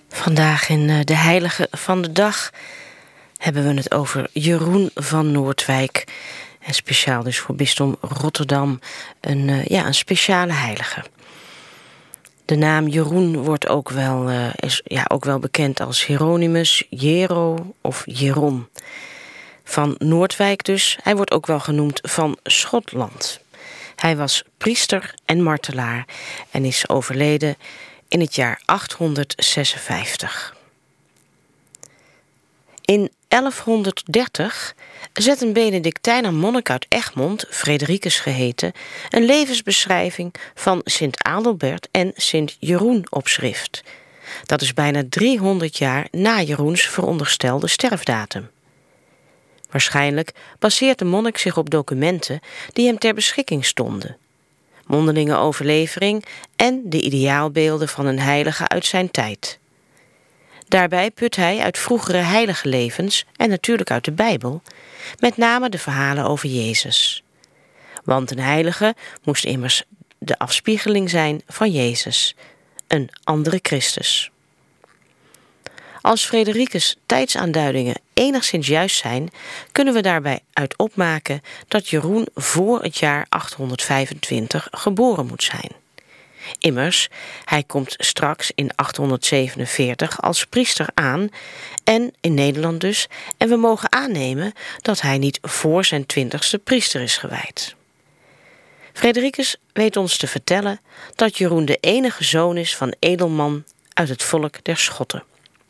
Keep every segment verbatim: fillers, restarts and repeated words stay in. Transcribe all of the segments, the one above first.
Vandaag in de Heilige van de Dag hebben we het over Jeroen van Noordwijk. En speciaal dus voor bisdom Rotterdam een, uh, ja, een speciale heilige. De naam Jeroen wordt ook wel, uh, is, ja, ook wel bekend als Hieronymus, Jero of Jeroen. Van Noordwijk dus. Hij wordt ook wel genoemd van Schotland. Hij was priester en martelaar en is overleden in het jaar achthonderdzesenvijftig. In elfhonderddertig zet een Benedictijner monnik uit Egmond, Fredericus geheten, een levensbeschrijving van Sint Adelbert en Sint Jeroen op schrift. Dat is bijna driehonderd jaar na Jeroens veronderstelde sterfdatum. Waarschijnlijk baseert de monnik zich op documenten die hem ter beschikking stonden, mondelinge overlevering en de ideaalbeelden van een heilige uit zijn tijd. Daarbij put hij uit vroegere heilige levens en natuurlijk uit de Bijbel, met name de verhalen over Jezus. Want een heilige moest immers de afspiegeling zijn van Jezus, een andere Christus. Als Fredericus' tijdsaanduidingen enigszins juist zijn, kunnen we daarbij uit opmaken dat Jeroen voor het jaar achthonderdvijfentwintig geboren moet zijn. Immers, hij komt straks in achthonderdzevenenveertig als priester aan en in Nederland dus, en we mogen aannemen dat hij niet voor zijn twintigste priester is gewijd. Fredericus weet ons te vertellen dat Jeroen de enige zoon is van edelman uit het volk der Schotten.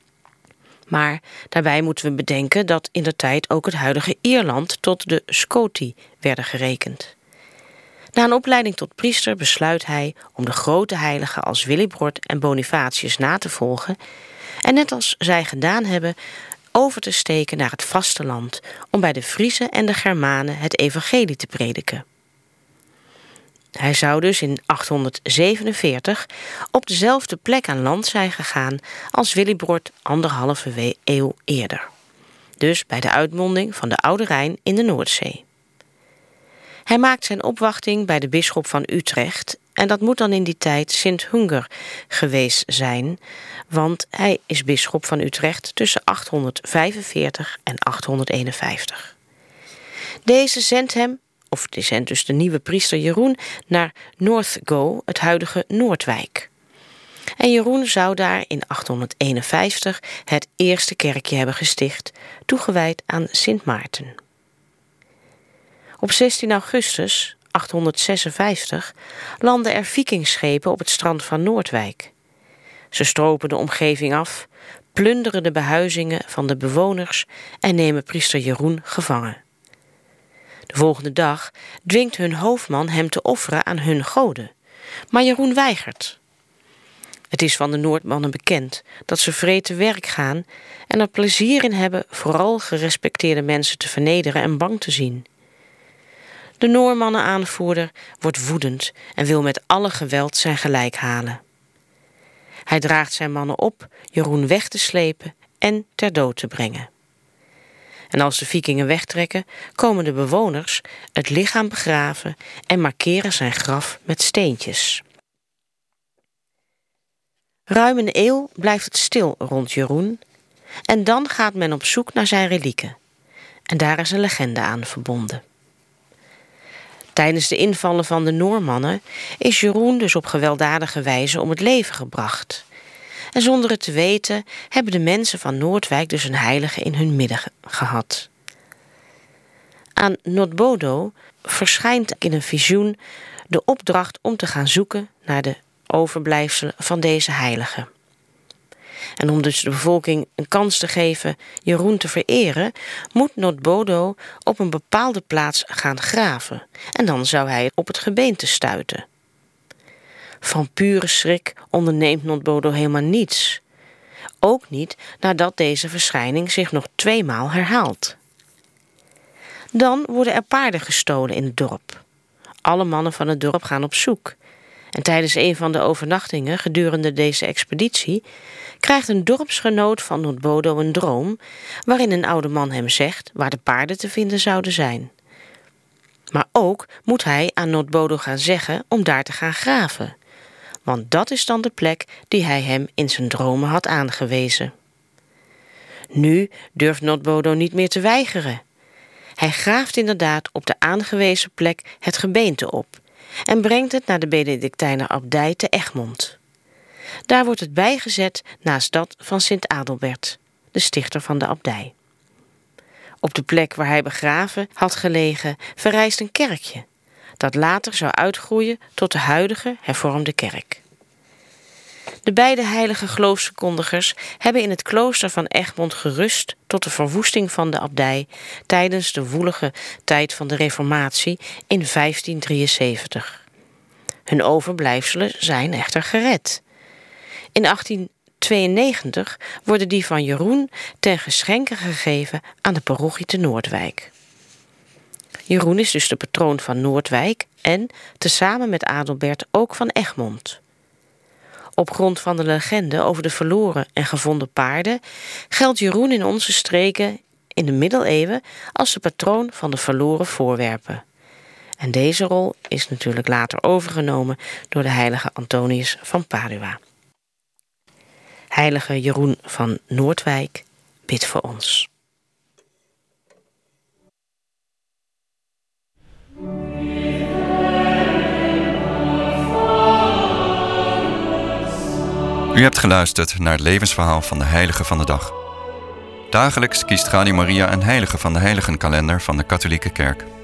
Maar daarbij moeten we bedenken dat indertijd ook het huidige Ierland tot de Scoti werden gerekend. Na een opleiding tot priester besluit hij om de grote heiligen als Willibrord en Bonifatius na te volgen en net als zij gedaan hebben, over te steken naar het vasteland om bij de Friezen en de Germanen het evangelie te prediken. Hij zou dus in achthonderdzevenenveertig op dezelfde plek aan land zijn gegaan als Willibrord anderhalve eeuw eerder. Dus bij de uitmonding van de Oude Rijn in de Noordzee. Hij maakt zijn opwachting bij de bisschop van Utrecht en dat moet dan in die tijd Sint Hunger geweest zijn, want hij is bisschop van Utrecht tussen achthonderdvijfenveertig en achthonderdeenenvijftig. Deze zendt hem, of die zendt dus de nieuwe priester Jeroen, naar Northgo, het huidige Noordwijk. En Jeroen zou daar in achthonderdeenenvijftig het eerste kerkje hebben gesticht, toegewijd aan Sint Maarten. Op zestien augustus achthonderdzesenvijftig landden er vikingschepen op het strand van Noordwijk. Ze stropen de omgeving af, plunderen de behuizingen van de bewoners en nemen priester Jeroen gevangen. De volgende dag dwingt hun hoofdman hem te offeren aan hun goden, maar Jeroen weigert. Het is van de Noordmannen bekend dat ze vreed te werk gaan en er plezier in hebben vooral gerespecteerde mensen te vernederen en bang te zien. De Noormannen-aanvoerder wordt woedend en wil met alle geweld zijn gelijk halen. Hij draagt zijn mannen op Jeroen weg te slepen en ter dood te brengen. En als de vikingen wegtrekken, komen de bewoners het lichaam begraven en markeren zijn graf met steentjes. Ruim een eeuw blijft het stil rond Jeroen en dan gaat men op zoek naar zijn relieken. En daar is een legende aan verbonden. Tijdens de invallen van de Noormannen is Jeroen dus op gewelddadige wijze om het leven gebracht. En zonder het te weten hebben de mensen van Noordwijk dus een heilige in hun midden gehad. Aan Notbodo verschijnt in een visioen de opdracht om te gaan zoeken naar de overblijfselen van deze heilige. En om dus de bevolking een kans te geven Jeroen te vereren, moet Notbodo op een bepaalde plaats gaan graven. En dan zou hij op het gebeente stuiten. Van pure schrik onderneemt Notbodo helemaal niets. Ook niet nadat deze verschijning zich nog tweemaal herhaalt. Dan worden er paarden gestolen in het dorp. Alle mannen van het dorp gaan op zoek. En tijdens een van de overnachtingen gedurende deze expeditie krijgt een dorpsgenoot van Notbodo een droom waarin een oude man hem zegt waar de paarden te vinden zouden zijn. Maar ook moet hij aan Notbodo gaan zeggen om daar te gaan graven. want dat is dan de plek die hij hem in zijn dromen had aangewezen. Nu durft Notbodo niet meer te weigeren. Hij graaft inderdaad op de aangewezen plek het gebeente op en brengt het naar de Benedictijner abdij te Egmond. Daar wordt het bijgezet naast dat van Sint Adelbert, de stichter van de abdij. Op de plek waar hij begraven had gelegen verrijst een kerkje, dat later zou uitgroeien tot de huidige hervormde kerk. De beide heilige geloofsverkondigers hebben in het klooster van Egmond gerust tot de verwoesting van de abdij tijdens de woelige tijd van de Reformatie in vijftien drieënzeventig. Hun overblijfselen zijn echter gered. In achttien tweeënnegentig worden die van Jeroen ten geschenke gegeven aan de parochie te Noordwijk. Jeroen is dus de patroon van Noordwijk en, tezamen met Adelbert, ook van Egmond. Op grond van de legende over de verloren en gevonden paarden geldt Jeroen in onze streken in de middeleeuwen als de patroon van de verloren voorwerpen. En deze rol is natuurlijk later overgenomen door de heilige Antonius van Padua. Heilige Jeroen van Noordwijk, bid voor ons. U hebt geluisterd naar het levensverhaal van de heilige van de dag. Dagelijks kiest Radio Maria een heilige van de heiligenkalender van de katholieke kerk.